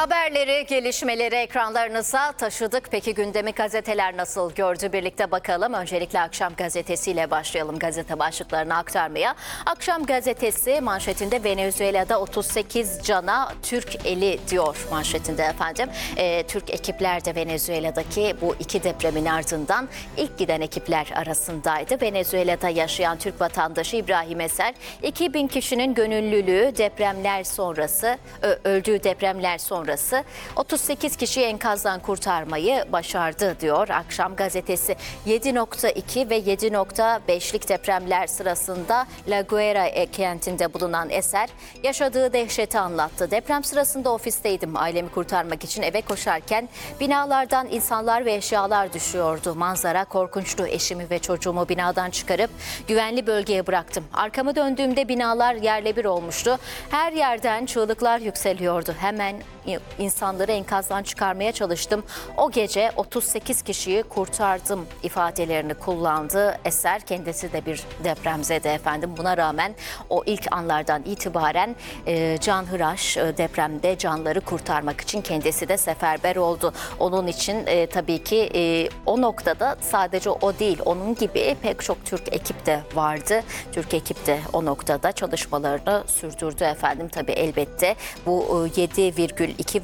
Haberleri, gelişmeleri ekranlarınıza taşıdık. Peki gündemi gazeteler nasıl gördü? Birlikte bakalım. Öncelikle Akşam Gazetesi'yle başlayalım gazete başlıklarını aktarmaya. Akşam Gazetesi manşetinde Venezuela'da 38 cana Türk eli diyor manşetinde efendim. Türk ekipler de Venezuela'daki bu iki depremin ardından ilk giden ekipler arasındaydı. Venezuela'da yaşayan Türk vatandaşı İbrahim Eser, 2000 kişinin gönüllülüğü depremler sonrası, öldüğü depremler sonrası 38 kişiyi enkazdan kurtarmayı başardı diyor Akşam Gazetesi. 7.2 ve 7.5'lik depremler sırasında La Guaira kentinde bulunan Eser yaşadığı dehşeti anlattı. Deprem sırasında ofisteydim. Ailemi kurtarmak için eve koşarken binalardan insanlar ve eşyalar düşüyordu. Manzara korkunçtu. Eşimi ve çocuğumu binadan çıkarıp güvenli bölgeye bıraktım. Arkamı döndüğümde binalar yerle bir olmuştu. Her yerden çığlıklar yükseliyordu. Hemen insanları enkazdan çıkarmaya çalıştım. O gece 38 kişiyi kurtardım ifadelerini kullandı. Eser kendisi de bir depremzede efendim. Buna rağmen o ilk anlardan itibaren canhıraş depremde canları kurtarmak için kendisi de seferber oldu. Onun için tabii ki o noktada sadece o değil, onun gibi pek çok Türk ekip de vardı. Türk ekip de o noktada çalışmalarını sürdürdü efendim. Tabii elbette bu 7,2 ve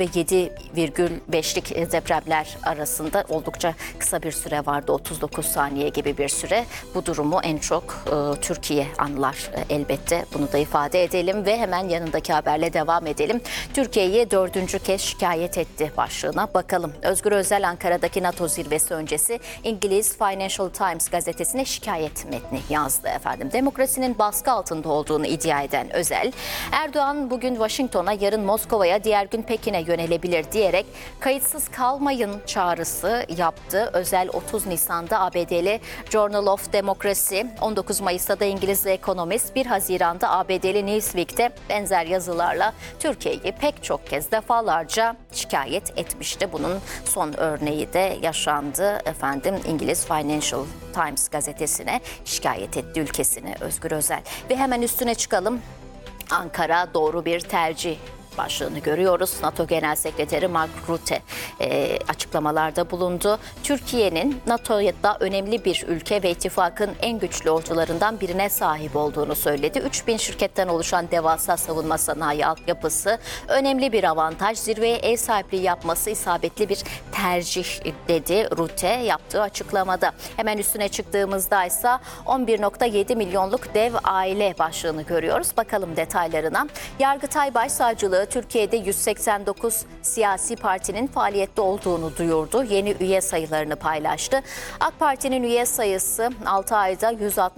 7,5'lik depremler arasında oldukça kısa bir süre vardı. 39 saniye gibi bir süre. Bu durumu en çok Türkiye anlar elbette. Bunu da ifade edelim ve hemen yanındaki haberle devam edelim. Türkiye'yi 4. kez şikayet etti başlığına bakalım. Özgür Özel Ankara'daki NATO zirvesi öncesi İngiliz Financial Times gazetesine şikayet metni yazdı efendim. Demokrasinin baskı altında olduğunu iddia eden Özel, Erdoğan bugün Washington'a, yarın Moskova'ya, diğer gün Pekin'e yönelebilir diyerek kayıtsız kalmayın çağrısı yaptı. Özel 30 Nisan'da ABD'li Journal of Democracy, 19 Mayıs'ta da İngiliz Economist, 1 Haziran'da ABD'li Newsweek'te benzer yazılarla Türkiye'yi pek çok kez defalarca şikayet etmişti. Bunun son örneği de yaşandı efendim. İngiliz Financial Times gazetesine şikayet etti ülkesini Özgür Özel. Ve hemen üstüne çıkalım. Ankara doğru bir tercih başlığını görüyoruz. NATO Genel Sekreteri Mark Rutte açıklamalarda bulundu. Türkiye'nin NATO'da önemli bir ülke ve ittifakın en güçlü ordularından birine sahip olduğunu söyledi. 3000 şirketten oluşan devasa savunma sanayi altyapısı önemli bir avantaj. Zirveye ev sahipliği yapması isabetli bir tercih dedi Rutte yaptığı açıklamada. Hemen üstüne çıktığımızda ise 11.7 milyonluk dev aile başlığını görüyoruz. Bakalım detaylarına. Yargıtay Başsavcılığı Türkiye'de 189 siyasi partinin faaliyette olduğunu duyurdu. Yeni üye sayılarını paylaştı. AK Parti'nin üye sayısı 6 ayda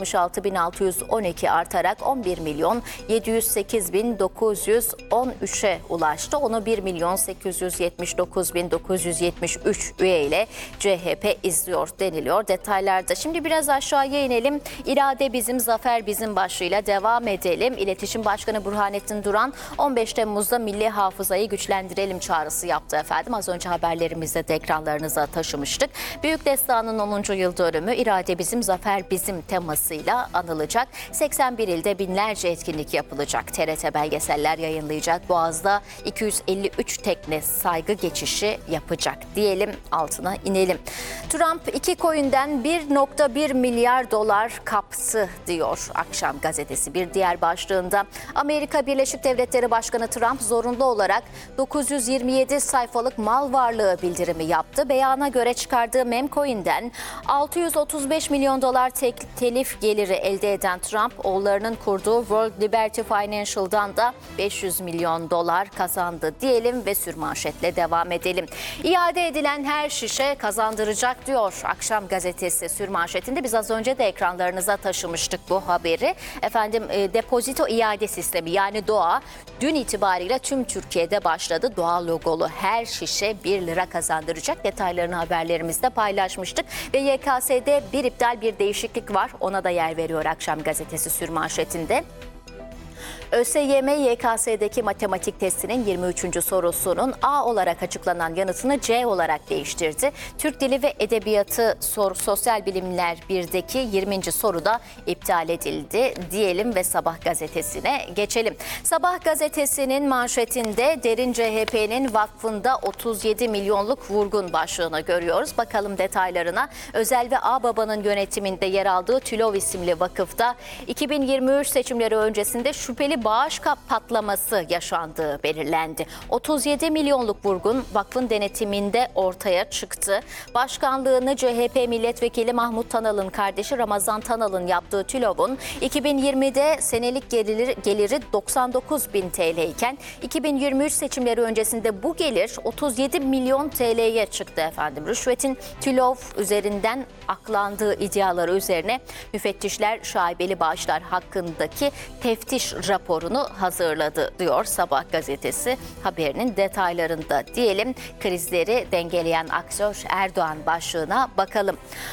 166.612 artarak 11.708.913'e ulaştı. Onu 1.879.973 üye ile CHP izliyor deniliyor detaylarda. Şimdi biraz aşağıya inelim. İrade bizim, zafer bizim başlığıyla devam edelim. İletişim Başkanı Burhanettin Duran 15 Temmuz'da milli hafızayı güçlendirelim çağrısı yaptı efendim. Az önce haberlerimizde de ekranlarınıza taşımıştık. Büyük Destan'ın 10. yıl dönümü İrade bizim, zafer bizim temasıyla anılacak. 81 ilde binlerce etkinlik yapılacak. TRT belgeseller yayınlayacak. Boğaz'da 253 tekne saygı geçişi yapacak. Diyelim, altına inelim. Trump 2 coin'den 1.1 milyar dolar kaptı diyor Akşam Gazetesi. Bir diğer başlığında Amerika Birleşik Devletleri Başkanı Trump zorunlu olarak 927 sayfalık mal varlığı bildirimi yaptı. Beyana göre çıkardığı Memcoin'den 635 milyon dolar telif geliri elde eden Trump, oğullarının kurduğu World Liberty Financial'dan da 500 milyon dolar kazandı diyelim ve sürmanşetle devam edelim. İade edilen her şişe kazandıracak diyor Akşam Gazetesi sürmanşetinde. Biz az önce de ekranlarınıza taşımıştık bu haberi. Efendim depozito iade sistemi yani DOA dün itibariyle tüm Türkiye'de başladı. DOA logolu her şişe 1 lira kazandıracak. Detaylarını haberlerimizde paylaşmıştık. Ve YKS'de bir iptal, bir değişiklik var. Ona da yer veriyor Akşam Gazetesi sürmanşetinde. ÖSYM YKS'deki matematik testinin 23. sorusunun A olarak açıklanan yanıtını C olarak değiştirdi. Türk Dili ve Edebiyatı Sosyal Bilimler 1'deki 20. soruda iptal edildi diyelim ve Sabah gazetesine geçelim. Sabah gazetesinin manşetinde Derin CHP'nin vakfında 37 milyonluk vurgun başlığını görüyoruz. Bakalım detaylarına. Özel ve Ağbaba'nın yönetiminde yer aldığı TÜLOV isimli vakıfta 2023 seçimleri öncesinde şüpheli bağış patlaması yaşandığı belirlendi. 37 milyonluk vurgun vakfın denetiminde ortaya çıktı. Başkanlığını CHP milletvekili Mahmut Tanal'ın kardeşi Ramazan Tanal'ın yaptığı TÜLOV'un 2020'de senelik geliri 99 bin TL iken 2023 seçimleri öncesinde bu gelir 37 milyon TL'ye çıktı efendim. Rüşvetin TÜLOV üzerinden aklandığı iddiaları üzerine müfettişler şaibeli bağışlar hakkındaki teftiş raporunu hazırladı diyor Sabah gazetesi haberinin detaylarında diyelim. Krizleri dengeleyen aktör Erdoğan başlığına bakalım.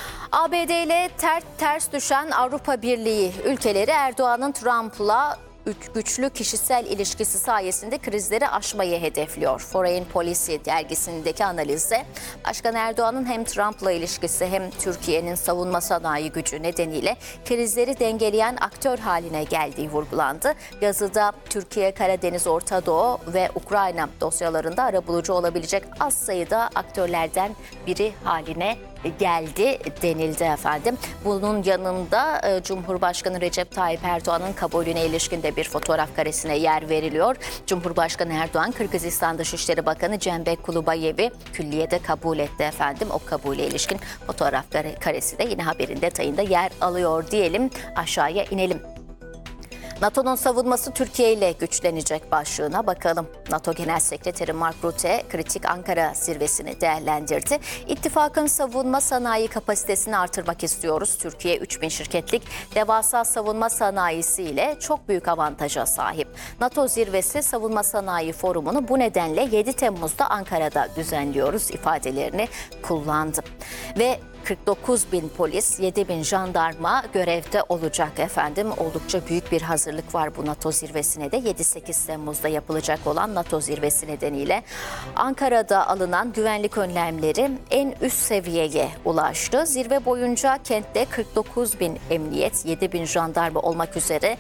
ABD ile ters düşen Avrupa Birliği ülkeleri Erdoğan'ın Trump'la güçlü kişisel ilişkisi sayesinde krizleri aşmayı hedefliyor. Foreign Policy dergisindeki analizde Başkan Erdoğan'ın hem Trump'la ilişkisi hem Türkiye'nin savunma sanayi gücü nedeniyle krizleri dengeleyen aktör haline geldiği vurgulandı. Yazıda Türkiye, Karadeniz, Orta Doğu ve Ukrayna dosyalarında arabulucu olabilecek az sayıda aktörlerden biri haline geldi denildi efendim. Bunun yanında Cumhurbaşkanı Recep Tayyip Erdoğan'ın kabulüne ilişkin de bir fotoğraf karesine yer veriliyor. Cumhurbaşkanı Erdoğan, Kırgızistan Dışişleri Bakanı Cembek Kulubayev'i külliyede kabul etti efendim. O kabule ilişkin fotoğraf karesi de yine haberin detayında yer alıyor diyelim. Aşağıya inelim. NATO'nun savunması Türkiye ile güçlenecek başlığına bakalım. NATO Genel Sekreteri Mark Rutte kritik Ankara zirvesini değerlendirdi. İttifakın savunma sanayi kapasitesini artırmak istiyoruz. Türkiye 3000 şirketlik devasa savunma sanayisiyle çok büyük avantaja sahip. NATO zirvesi savunma sanayi forumunu bu nedenle 7 Temmuz'da Ankara'da düzenliyoruz ifadelerini kullandı. Ve 49 bin polis, 7 bin jandarma görevde olacak efendim. Oldukça büyük bir hazırlık var bu NATO zirvesine de. 7-8 Temmuz'da yapılacak olan NATO zirvesi nedeniyle Ankara'da alınan güvenlik önlemleri en üst seviyeye ulaştı. Zirve boyunca kentte 49 bin emniyet, 7 bin jandarma olmak üzere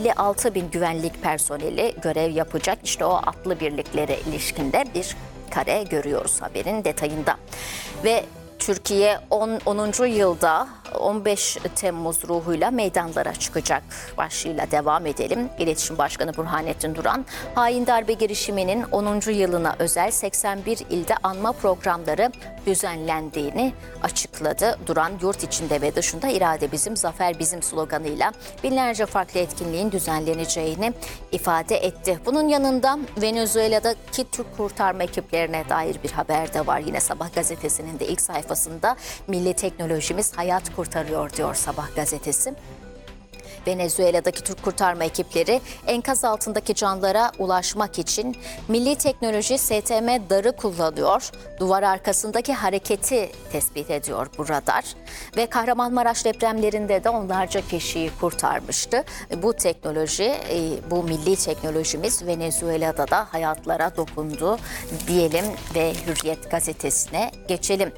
56 bin güvenlik personeli görev yapacak. İşte o atlı birliklere ilişkinde bir kare görüyoruz haberin detayında. Ve Türkiye 10. yılda 15 Temmuz ruhuyla meydanlara çıkacak başlığıyla devam edelim. İletişim Başkanı Burhanettin Duran, hain darbe girişiminin 10. yılına özel 81 ilde anma programları düzenlendiğini açıkladı. Duran, yurt içinde ve dışında irade bizim, zafer bizim sloganıyla binlerce farklı etkinliğin düzenleneceğini ifade etti. Bunun yanında Venezuela'daki Türk kurtarma ekiplerine dair bir haber de var. Yine Sabah gazetesinin de ilk sayfasında milli teknolojimiz hayat kurtarıyor diyor Sabah gazetesi. Venezuela'daki Türk kurtarma ekipleri enkaz altındaki canlara ulaşmak için milli teknoloji STM darı kullanıyor. Duvar arkasındaki hareketi tespit ediyor bu radar. Ve Kahramanmaraş depremlerinde de onlarca kişiyi kurtarmıştı. Bu teknoloji, bu milli teknolojimiz Venezuela'da da hayatlara dokundu diyelim ve Hürriyet gazetesine geçelim.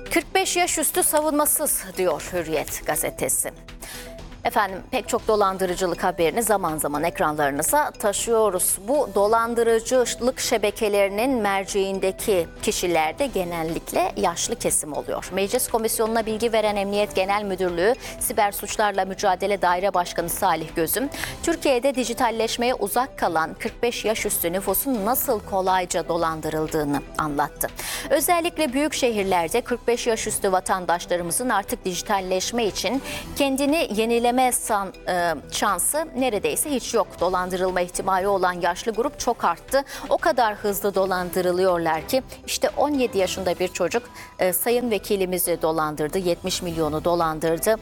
45 yaş üstü savunmasız diyor Hürriyet gazetesi. Efendim pek çok dolandırıcılık haberini zaman zaman ekranlarınıza taşıyoruz. Bu dolandırıcılık şebekelerinin merceğindeki kişiler de genellikle yaşlı kesim oluyor. Meclis Komisyonu'na bilgi veren Emniyet Genel Müdürlüğü Siber Suçlarla Mücadele Daire Başkanı Salih Gözüm, Türkiye'de dijitalleşmeye uzak kalan 45 yaş üstü nüfusun nasıl kolayca dolandırıldığını anlattı. Özellikle büyük şehirlerde 45 yaş üstü vatandaşlarımızın artık dijitalleşme için kendini yenileme şansı neredeyse hiç yok. Dolandırılma ihtimali olan yaşlı grup çok arttı. O kadar hızlı dolandırılıyorlar ki işte 17 yaşında bir çocuk sayın vekilimizi dolandırdı. 70 milyonu dolandırdı.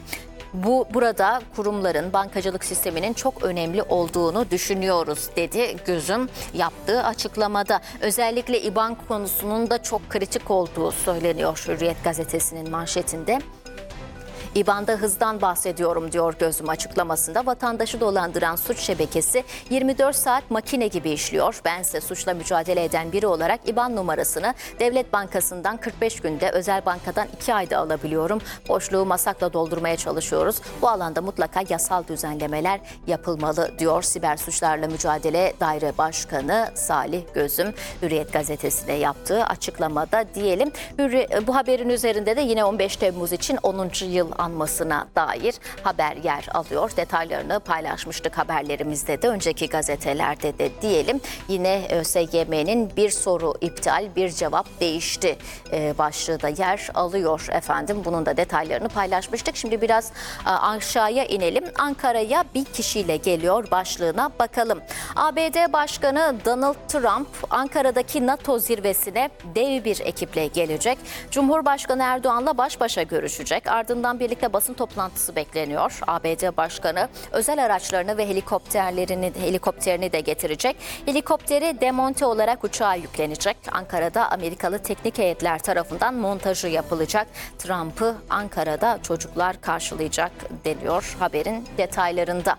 Burada kurumların, bankacılık sisteminin çok önemli olduğunu düşünüyoruz dedi Gözüm yaptığı açıklamada. Özellikle İBAN konusunun da çok kritik olduğu söyleniyor Hürriyet gazetesinin manşetinde. İBAN'da hızdan bahsediyorum diyor Gözüm açıklamasında. Vatandaşı dolandıran suç şebekesi 24 saat makine gibi işliyor. Bense suçla mücadele eden biri olarak İBAN numarasını Devlet Bankası'ndan 45 günde, özel bankadan 2 ayda alabiliyorum. Boşluğu masakla doldurmaya çalışıyoruz. Bu alanda mutlaka yasal düzenlemeler yapılmalı diyor Siber Suçlarla Mücadele Daire Başkanı Salih Gözüm Hürriyet gazetesine yaptığı açıklamada diyelim. Bu haberin üzerinde de yine 15 Temmuz için 10. yıl anmasına dair haber yer alıyor. Detaylarını paylaşmıştık haberlerimizde de, önceki gazetelerde de diyelim. Yine ÖSYM'nin bir soru iptal, bir cevap değişti başlığı da yer alıyor efendim. Bunun da detaylarını paylaşmıştık. Şimdi biraz aşağıya inelim. Ankara'ya bir kişiyle geliyor başlığına bakalım. ABD Başkanı Donald Trump Ankara'daki NATO zirvesine dev bir ekiple gelecek. Cumhurbaşkanı Erdoğan'la baş başa görüşecek. Ardından birlikte basın toplantısı bekleniyor. ABD Başkanı özel araçlarını ve helikopterini de getirecek. Helikopteri demonte olarak uçağa yüklenecek. Ankara'da Amerikalı teknik heyetler tarafından montajı yapılacak. Trump'ı Ankara'da çocuklar karşılayacak deniyor haberin detaylarında.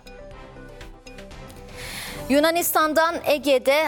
Yunanistan Ege'de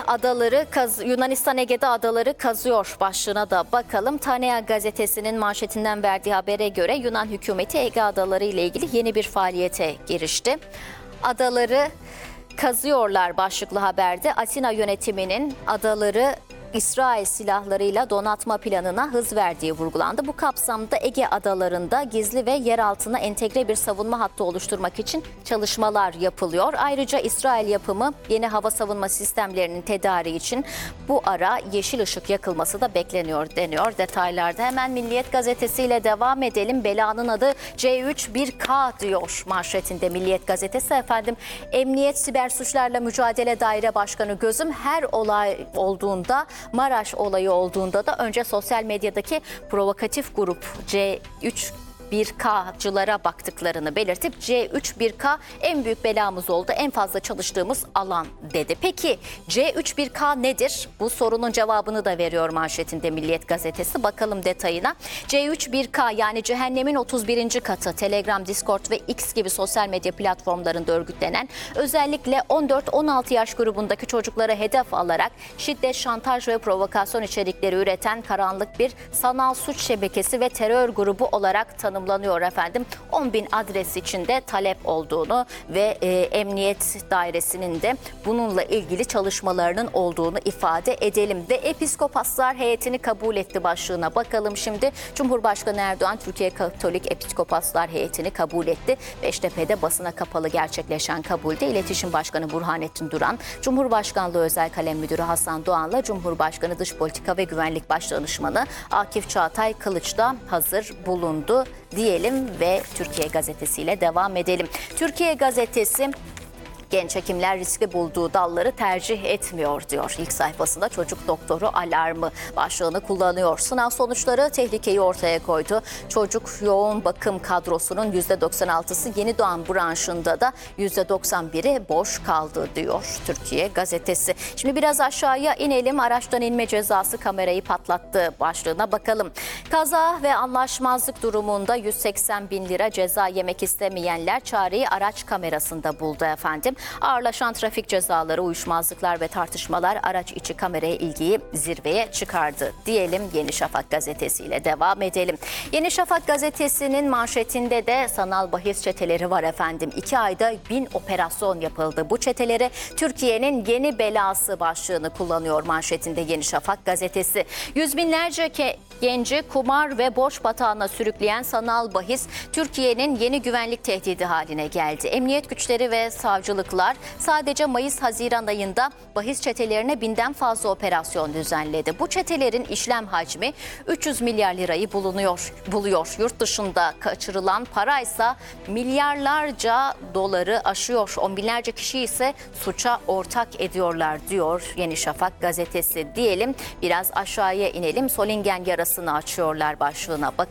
adaları kazıyor başlığına da bakalım. Tanea gazetesinin manşetinden verdiği habere göre Yunan hükümeti Ege adaları ile ilgili yeni bir faaliyete girişti. Adaları kazıyorlar başlıklı haberde. Atina yönetiminin adaları İsrail silahlarıyla donatma planına hız verdiği vurgulandı. Bu kapsamda Ege adalarında gizli ve yer altına entegre bir savunma hattı oluşturmak için çalışmalar yapılıyor. Ayrıca İsrail yapımı yeni hava savunma sistemlerinin tedariği için bu ara yeşil ışık yakılması da bekleniyor deniyor detaylarda. Hemen Milliyet gazetesiyle devam edelim. Belanın adı C3-1K diyor manşetinde Milliyet gazetesi efendim. Emniyet Siber Suçlarla Mücadele Daire Başkanı Gözüm her olay olduğunda, Maraş olayı olduğunda da önce sosyal medyadaki provokatif grup C3-1K'cılara baktıklarını belirtip C3-1K en büyük belamız oldu, en fazla çalıştığımız alan dedi. Peki C3-1K nedir? Bu sorunun cevabını da veriyor manşetinde Milliyet gazetesi. Bakalım detayına. C3-1K yani cehennemin 31. katı, Telegram, Discord ve X gibi sosyal medya platformlarında örgütlenen, özellikle 14-16 yaş grubundaki çocuklara hedef alarak şiddet, şantaj ve provokasyon içerikleri üreten karanlık bir sanal suç şebekesi ve terör grubu olarak tanımlanıyor efendim. 10.000 adres içinde talep olduğunu ve Emniyet Dairesi'nin de bununla ilgili çalışmalarının olduğunu ifade edelim. Ve Episkopaslar heyetini kabul etti başlığına bakalım şimdi. Cumhurbaşkanı Erdoğan Türkiye Katolik Episkopaslar heyetini kabul etti. Beştepe'de basına kapalı gerçekleşen kabulde İletişim Başkanı Burhanettin Duran, Cumhurbaşkanlığı Özel Kalem Müdürü Hasan Doğan'la Cumhurbaşkanı Dış Politika ve Güvenlik Başdanışmanı Akif Çağatay Kılıç da hazır bulundu diyelim ve Türkiye Gazetesi'yle devam edelim. Türkiye Gazetesi, genç hekimler riski bulduğu dalları tercih etmiyor diyor. İlk sayfasında çocuk doktoru alarmı başlığını kullanıyor. Sınav sonuçları tehlikeyi ortaya koydu. Çocuk yoğun bakım kadrosunun %96'sı yeni doğan branşında da %91'i boş kaldı diyor Türkiye Gazetesi. Şimdi biraz aşağıya inelim. Araçtan inme cezası kamerayı patlattı başlığına bakalım. Kaza ve anlaşmazlık durumunda 180 bin lira ceza yemek istemeyenler çareyi araç kamerasında buldu efendim. Ağırlaşan trafik cezaları, uyuşmazlıklar ve tartışmalar araç içi kameraya ilgiyi zirveye çıkardı diyelim. Yeni Şafak gazetesiyle devam edelim. Yeni Şafak gazetesinin manşetinde de sanal bahis çeteleri var efendim. 2 ayda 1000 operasyon yapıldı. Bu çetelere Türkiye'nin yeni belası başlığını kullanıyor manşetinde Yeni Şafak gazetesi. Yüz binlerce genci kumar ve borç batağına sürükleyen sanal bahis Türkiye'nin yeni güvenlik tehdidi haline geldi. Emniyet güçleri ve savcılıklar sadece Mayıs-Haziran ayında bahis çetelerine 1000'den fazla operasyon düzenledi. Bu çetelerin işlem hacmi 300 milyar lirayı buluyor. Yurt dışında kaçırılan paraysa milyarlarca doları aşıyor. On binlerce kişi ise suça ortak ediyorlar diyor Yeni Şafak gazetesi diyelim. Biraz aşağıya inelim. Solingen yarasını açıyorlar başlığına bakın.